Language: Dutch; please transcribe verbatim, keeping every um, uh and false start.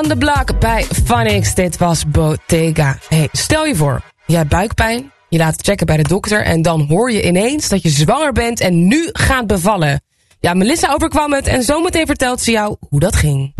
on the block bij Phonics. Dit was Bottega. Hey, stel je voor, je hebt buikpijn, je laat het checken bij de dokter en dan hoor je ineens dat je zwanger bent en nu gaat bevallen. Ja, Melissa overkwam het en zometeen vertelt ze jou hoe dat ging.